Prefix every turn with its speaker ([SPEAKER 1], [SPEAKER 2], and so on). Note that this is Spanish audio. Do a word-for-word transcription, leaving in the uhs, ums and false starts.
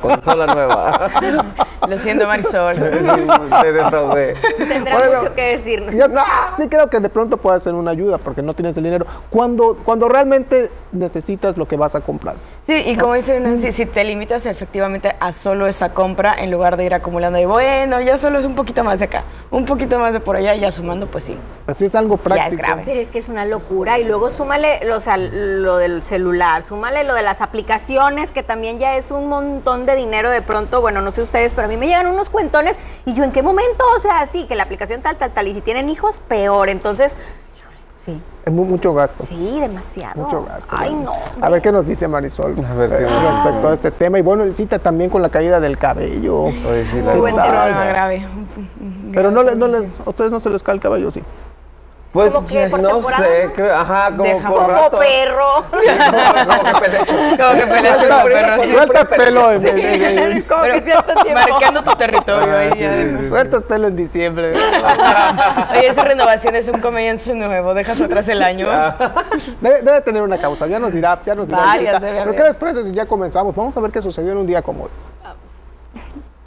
[SPEAKER 1] consola nueva.
[SPEAKER 2] Lo siento, Marisol.
[SPEAKER 1] Te defraudé.
[SPEAKER 3] Tendrá
[SPEAKER 4] Bueno,
[SPEAKER 3] mucho que decirnos.
[SPEAKER 4] Yo sí creo que de pronto puede ser una ayuda porque no tienes el dinero cuando, cuando realmente necesitas lo que vas a comprar.
[SPEAKER 2] Sí, y como dice Nancy, si te limitas efectivamente a solo esa compra en lugar de ir acumulando y bueno, ya solo es un poquito más de acá, un poquito más de por allá, ya sumando, pues sí.
[SPEAKER 4] Así es algo práctico.
[SPEAKER 2] Ya es grave.
[SPEAKER 3] Pero es que es una locura. Y luego súmale, o sea, lo del celular, súmale lo de las aplicaciones, que también ya es un montón de dinero de pronto. Bueno, no sé ustedes, pero a mí me llegan unos cuentones. ¿Y yo en qué momento? O sea, sí, que la aplicación tal, tal, tal. Y si tienen hijos, peor. Entonces, híjole, sí.
[SPEAKER 4] Es mu- mucho gasto.
[SPEAKER 3] Sí, demasiado.
[SPEAKER 4] Mucho gasto.
[SPEAKER 3] Ay, no.
[SPEAKER 4] A ver qué nos dice Marisol
[SPEAKER 1] A ver, ¿qué
[SPEAKER 4] eh,
[SPEAKER 1] nos dice?
[SPEAKER 4] respecto a este tema. Y bueno, él cita también con la caída del cabello.
[SPEAKER 1] Oye, sí, la
[SPEAKER 4] ¿Qué
[SPEAKER 3] buen
[SPEAKER 4] tal?
[SPEAKER 3] tema.
[SPEAKER 2] Problema grave.
[SPEAKER 4] Pero no, le, no les, a ustedes no se les cae el cabello, sí.
[SPEAKER 1] Pues
[SPEAKER 3] ¿Cómo que por
[SPEAKER 1] no
[SPEAKER 3] temporada?
[SPEAKER 1] sé, creo, ajá, como
[SPEAKER 2] Deja-
[SPEAKER 1] por
[SPEAKER 3] Como
[SPEAKER 1] rato.
[SPEAKER 3] perro.
[SPEAKER 1] Sí, como, como que pelecho.
[SPEAKER 2] Como que pelecho
[SPEAKER 1] Suelta-
[SPEAKER 2] como perro.
[SPEAKER 1] pues,
[SPEAKER 4] Sueltas
[SPEAKER 1] siempre
[SPEAKER 4] pelo en, en- en- en-
[SPEAKER 3] Como
[SPEAKER 2] Pero
[SPEAKER 3] que cierto tiempo.
[SPEAKER 2] marcando tu territorio
[SPEAKER 1] Ah,
[SPEAKER 2] ahí.
[SPEAKER 1] sí,
[SPEAKER 2] ya.
[SPEAKER 1] sí, sí, sí.
[SPEAKER 4] sueltas pelo en diciembre.
[SPEAKER 2] Oye, esa renovación es un comienzo nuevo, dejas atrás el año.
[SPEAKER 4] Debe, debe tener una causa, ya nos dirá, ya nos dirá.
[SPEAKER 2] Varias
[SPEAKER 4] ahorita.
[SPEAKER 2] debe
[SPEAKER 4] Pero
[SPEAKER 2] haber.
[SPEAKER 4] ¿qué les parece si ya comenzamos? Vamos a ver qué sucedió en un día como hoy.